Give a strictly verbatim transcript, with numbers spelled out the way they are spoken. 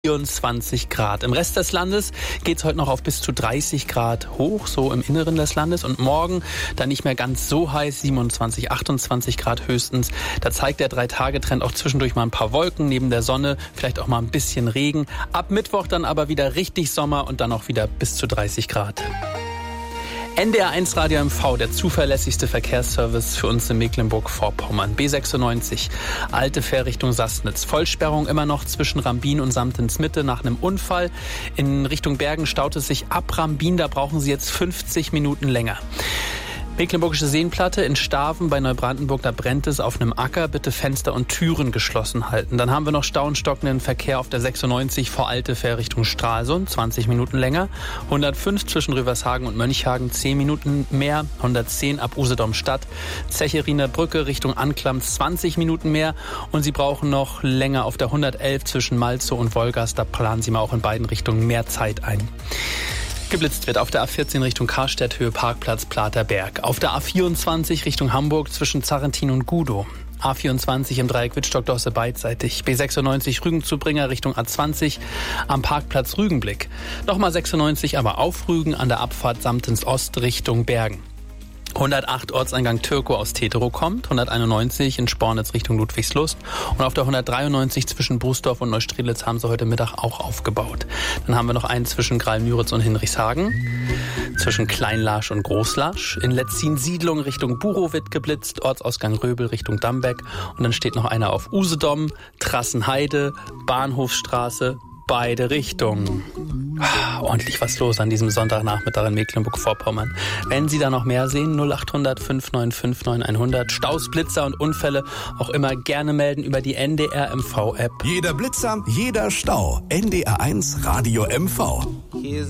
vierundzwanzig Grad. Im Rest des Landes geht es heute noch auf bis zu dreißig Grad hoch, so im Inneren des Landes. Und morgen dann nicht mehr ganz so heiß, siebenundzwanzig, achtundzwanzig Grad höchstens. Da zeigt der Drei-Tage-Trend auch zwischendurch mal ein paar Wolken neben der Sonne, vielleicht auch mal ein bisschen Regen. Ab Mittwoch dann aber wieder richtig Sommer und dann auch wieder bis zu dreißig Grad. N D R eins Radio M V, der zuverlässigste Verkehrsservice für uns in Mecklenburg-Vorpommern. B sechsundneunzig, alte Fährrichtung Sassnitz. Vollsperrung immer noch zwischen Rambin und Samtensmitte nach einem Unfall. In Richtung Bergen staut es sich ab Rambin, da brauchen Sie jetzt fünfzig Minuten länger. Mecklenburgische Seenplatte in Staven bei Neubrandenburg, da brennt es auf einem Acker. Bitte Fenster und Türen geschlossen halten. Dann haben wir noch Stau und stockenden Verkehr auf der sechsundneunzig vor Alte Fährrichtung Stralsund, zwanzig Minuten länger. hundertfünf zwischen Rüvershagen und Mönchhagen, zehn Minuten mehr. hundertzehn ab Usedom-Stadt. Zecheriner Brücke Richtung Anklam, zwanzig Minuten mehr. Und Sie brauchen noch länger auf der hundertelf zwischen Malzow und Wolgast. Da planen Sie mal auch in beiden Richtungen mehr Zeit ein. Geblitzt wird auf der A vierzehn Richtung Karstedt, Höhe Parkplatz Platerberg. Auf der A vierundzwanzig Richtung Hamburg zwischen Zarrentin und Gudow. A vierundzwanzig im Dreieck Wittstock-Dosse beidseitig. B sechsundneunzig Rügen-Zubringer Richtung A zwanzig am Parkplatz Rügenblick. Nochmal sechsundneunzig, aber auf Rügen an der Abfahrt Samtens Ost Richtung Bergen. hundertacht Ortseingang Türkow aus Teterow kommt, hunderteinundneunzig in Spornitz Richtung Ludwigslust und auf der hundertdreiundneunzig zwischen Bußdorf und Neustrelitz haben sie heute Mittag auch aufgebaut. Dann haben wir noch einen zwischen Graal-Müritz und Hinrichshagen, zwischen Kleinlarsch und Großlarsch, in Letzin-Siedlung Richtung Burow wird geblitzt, Ortsausgang Röbel Richtung Dambeck und dann steht noch einer auf Usedom, Trassenheide, Bahnhofsstraße, beide Richtungen. Ordentlich was los an diesem Sonntagnachmittag in Mecklenburg-Vorpommern. Wenn Sie da noch mehr sehen, null acht hundert fünf neun fünf neun hundert. Staus, Blitzer und Unfälle auch immer gerne melden über die N D R M V-App. Jeder Blitzer, jeder Stau. N D R eins Radio M V.